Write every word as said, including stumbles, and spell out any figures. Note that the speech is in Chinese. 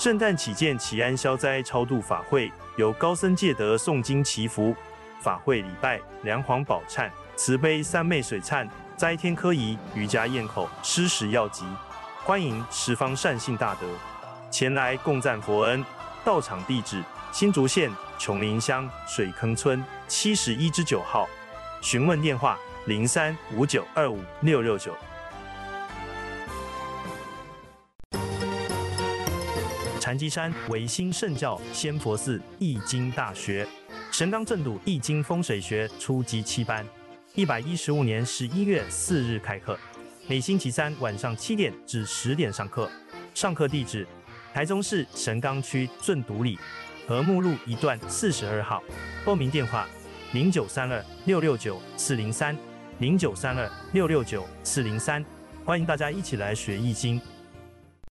圣诞祈见祈安消灾超度法会，由高僧戒德诵经祈福，法会礼拜梁皇宝忏、慈悲三昧水忏、斋天科仪、瑜伽咽口、施食药集，欢迎十方善信大德前来共赞佛恩。到场地址：新竹县琼林乡水坑村七十一之九号，询问电话：零三五九二五六六九。禅机山为新圣教仙佛寺易经大学神冈正笃易经风水学初级七班，一百一十五年十一月四日开课，每星期三晚上七点至十点上课。上课地址：台中市神冈区正笃里和睦路一段四十二号。报名电话：零九三二六六九四零三零九三二六六九四零三。欢迎大家一起来学易经。